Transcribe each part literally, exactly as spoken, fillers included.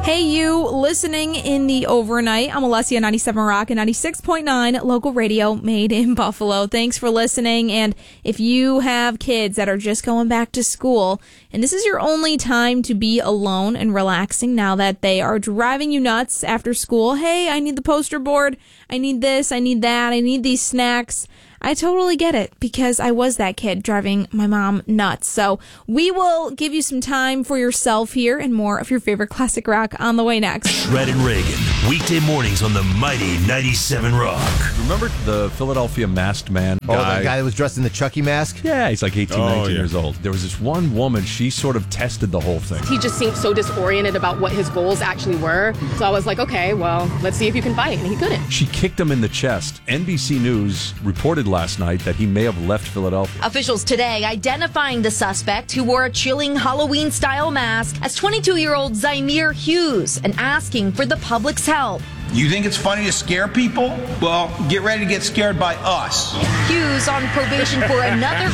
Hey, you listening in the overnight. I'm Alessia, ninety-seven Rock and ninety-six point nine local radio made in Buffalo. Thanks for listening. And if you have kids that are just going back to school, and this is your only time to be alone and relaxing now that they are driving you nuts after school, hey, I need the poster board. I need this. I need that. I need these snacks. I totally get it because I was that kid driving my mom nuts. So we will give you some time for yourself here and more of your favorite classic rock on the way next. Shred and Reagan, weekday mornings on the mighty ninety-seven Rock. Remember the Philadelphia masked man guy? Oh, the guy that was dressed in the Chucky mask? Yeah, he's like eighteen, Oh, nineteen yeah. years old. There was this one woman, she sort of tested the whole thing. He just seemed so disoriented about what his goals actually were. So I was like, okay, well, let's see if you can fight. And he couldn't. She kicked him in the chest. N B C News reported last night that he may have left Philadelphia. Officials today identifying the suspect who wore a chilling Halloween-style mask as twenty-two-year-old Zymir Hughes and asking for the public's help. You think it's funny to scare people? Well, get ready to get scared by us. Hughes on probation for another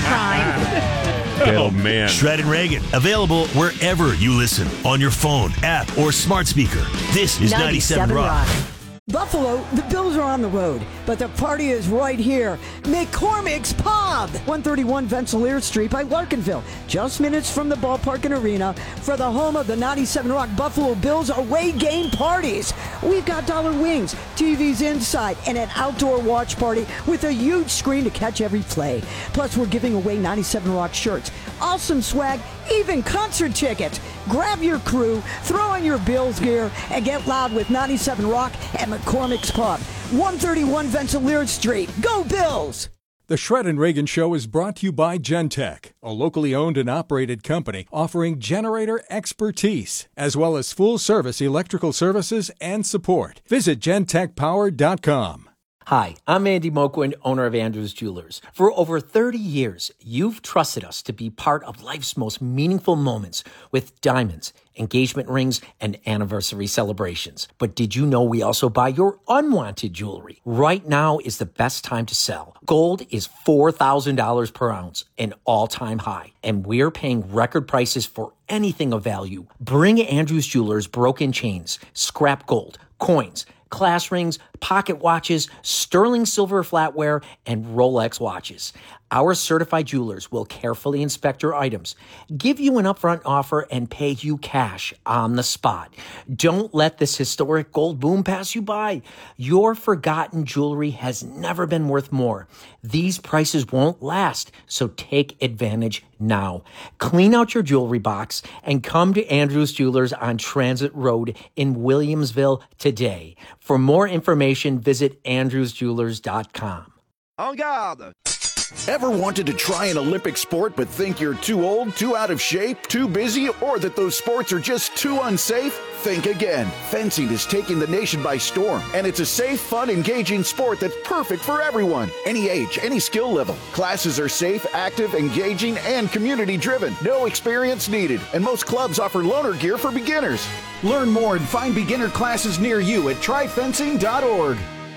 crime. Oh, man. Shred and Reagan, available wherever you listen, on your phone, app, or smart speaker. This is ninety-seven Rock. Buffalo, the Bills are on the road, but the party is right here. McCormick's Pub, one thirty-one Rensselaer Street by Larkinville, just minutes from the ballpark and arena for the home of the ninety-seven Rock Buffalo Bills away game parties. We've got dollar wings, T Vs inside, and an outdoor watch party with a huge screen to catch every play. Plus, we're giving away ninety-seven Rock shirts, awesome swag, even concert tickets. Grab your crew, throw on your Bills gear, and get loud with ninety-seven Rock at McCormick's Pub, one thirty-one Rensselaer Street. Go Bills! The Shred and Reagan Show is brought to you by Gentech, a locally owned and operated company offering generator expertise, as well as full-service electrical services and support. Visit gentech power dot com. Hi, I'm Andy Moquin, owner of Andrews Jewelers. For over thirty years, you've trusted us to be part of life's most meaningful moments with diamonds, engagement rings, and anniversary celebrations. But did you know we also buy your unwanted jewelry? Right now is the best time to sell. Gold is four thousand dollars per ounce, an all-time high, and we're paying record prices for anything of value. Bring Andrews Jewelers broken chains, scrap gold, coins, class rings, pocket watches, sterling silver flatware, and Rolex watches. Our certified jewelers will carefully inspect your items, give you an upfront offer, and pay you cash on the spot. Don't let this historic gold boom pass you by. Your forgotten jewelry has never been worth more. These prices won't last, so take advantage now. Clean out your jewelry box and come to Andrews Jewelers on Transit Road in Williamsville today. For more information, visit andrews jewelers dot com. En garde! Ever wanted to try an Olympic sport but think you're too old, too out of shape, too busy, or that those sports are just too unsafe? Think again. Fencing is taking the nation by storm, and it's a safe, fun, engaging sport that's perfect for everyone. Any age, any skill level. Classes are safe, active, engaging, and community-driven. No experience needed, and most clubs offer loaner gear for beginners. Learn more and find beginner classes near you at try fencing dot org.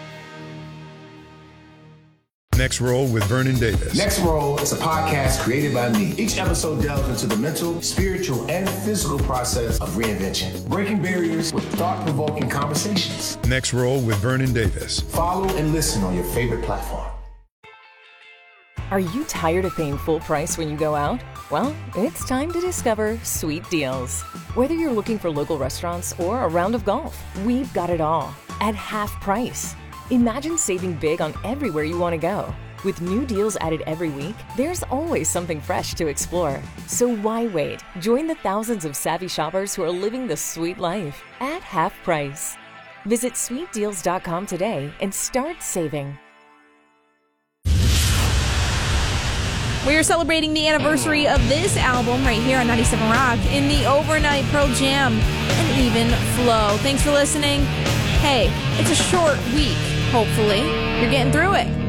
Next Roll with Vernon Davis. Next Roll is a podcast created by me. Each episode delves into the mental, spiritual, and physical process of reinvention, breaking barriers with thought-provoking conversations. Next Roll with Vernon Davis. Follow and listen on your favorite platform. Are you tired of paying full price when you go out? Well, it's time to discover Sweet Deals. Whether you're looking for local restaurants or a round of golf, we've got it all at half price. Imagine saving big on everywhere you want to go. With new deals added every week, there's always something fresh to explore. So why wait? Join the thousands of savvy shoppers who are living the sweet life at half price. Visit sweet deals dot com today and start saving. We are celebrating the anniversary of this album right here on ninety-seven Rock in the overnight Pearl Jam and even flow. Thanks for listening. Hey, it's a short week, hopefully. You're getting through it.